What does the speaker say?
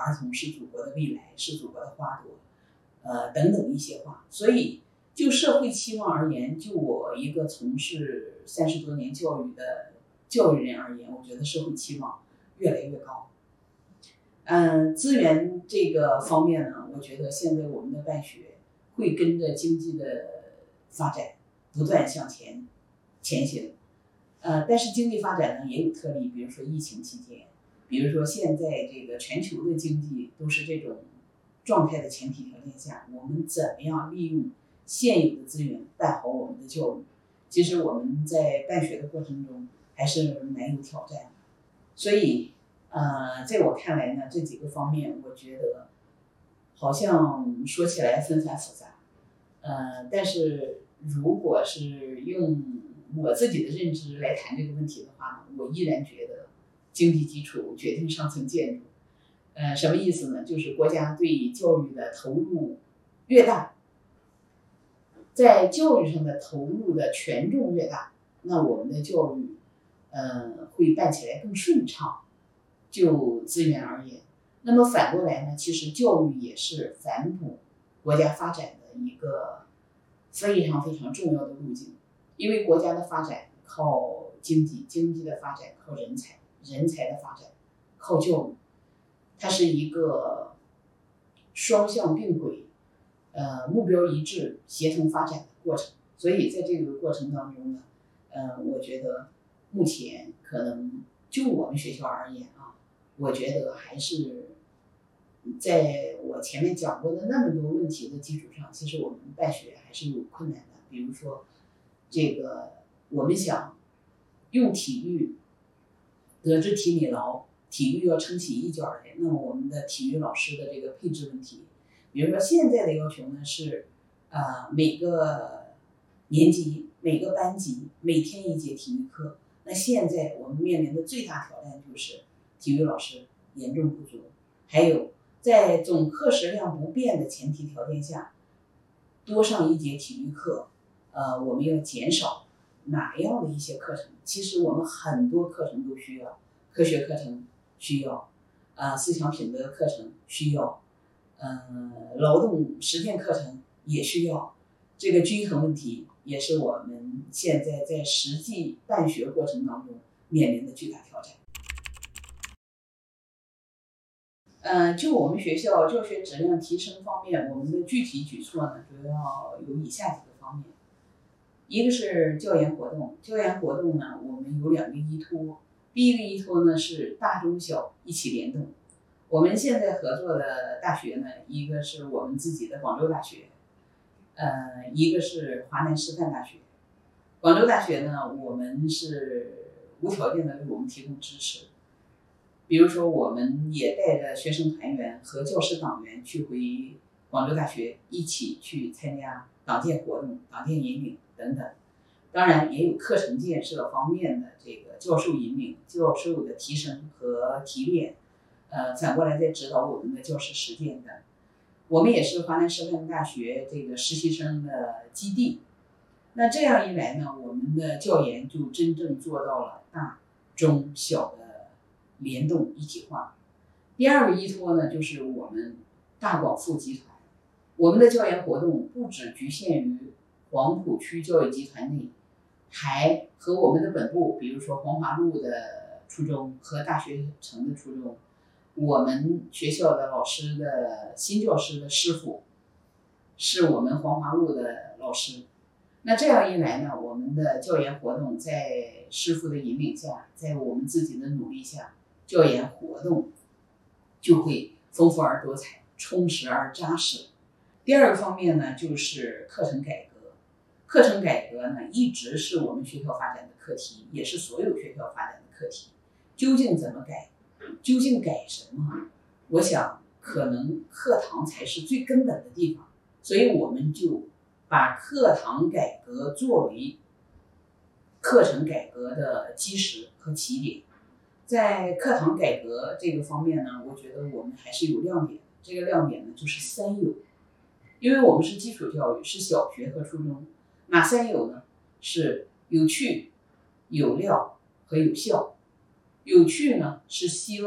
儿童是祖国的未来，是祖国的花朵，等等一些话。所以就社会期望而言，就我一个从事30多年教育的教育人而言，我觉得社会期望越来越高。资源这个方面呢，我觉得现在我们的办学会跟着经济的发展不断向前行。但是经济发展呢也有特例，比如说疫情期间，比如说现在这个全球的经济都是这种状态的前提条件下，我们怎么样利用现有的资源办好我们的教育？其实我们在办学的过程中还是蛮有挑战的。所以在我看来呢，这几个方面我觉得好像说起来纷繁复杂，但是如果是用我自己的认知来谈这个问题的话呢，我依然觉得经济基础决定上层建筑。什么意思呢？就是国家对教育的投入越大，在教育上的投入的权重越大，那我们的教育会办起来更顺畅。就资源而言，那么反过来呢，其实教育也是反哺国家发展的一个非常非常重要的路径。因为国家的发展靠经济，经济的发展靠人才，人才的发展靠教育，它是一个双向并轨，目标一致、协同发展的过程。所以在这个过程当中呢，我觉得目前可能就我们学校而言啊，我觉得还是在我前面讲过的那么多问题的基础上，其实我们办学还是有困难的。比如说，这个我们想用体育德智体美劳，体育要撑起一角来，那么我们的体育老师的这个配置问题，比如说现在的要求呢是，每个年级、每个班级每天1节体育课。那现在我们面临的最大挑战就是体育老师严重不足，还有在总课时量不变的前提条件下，多上1节体育课，我们要减少哪样的一些课程？其实我们很多课程都需要，科学课程需要，思想品德课程需要，劳动实践课程也需要。这个均衡问题也是我们现在在实际办学过程当中面临的巨大挑战。就我们学校教学质量提升方面，我们的具体举措呢，主要有以下几个方面。一个是教研活动，教研活动呢，我们有2个依托。第一个依托呢是大中小一起联动。我们现在合作的大学呢，一个是我们自己的广州大学，一个是华南师范大学。广州大学呢，我们是无条件的为我们提供支持。比如说，我们也带着学生团员和教师党员去回广州大学，一起去参加党建活动、党建引领等等。当然，也有课程建设方面的这个教授引领、教授的提升和提炼，反过来再指导我们的教师实践的。我们也是华南师范大学这个实习生的基地。那这样一来呢，我们的教研就真正做到了大、中、小的联动一体化。第二个依托呢，就是我们大广附集团。我们的教研活动不只局限于黄浦区教育集团内，还和我们的本部，比如说黄华路的初中和大学城的初中，我们学校的老师的新教师的师傅是我们黄华路的老师。那这样一来呢，我们的教研活动在师傅的引领下，在我们自己的努力下，教研活动就会丰富而多彩，充实而扎实。第二个方面呢，就是课程改革。课程改革呢，一直是我们学校发展的课题，也是所有学校发展的课题。究竟怎么改？究竟改什么？我想可能课堂才是最根本的地方，所以我们就把课堂改革作为课程改革的基石和起点。在课堂改革这个方面呢，我觉得我们还是有亮点。这个亮点呢，就是3有。因为我们是基础教育，是小学和初中。哪3有呢？是有趣、有料和有效。有趣呢，是希望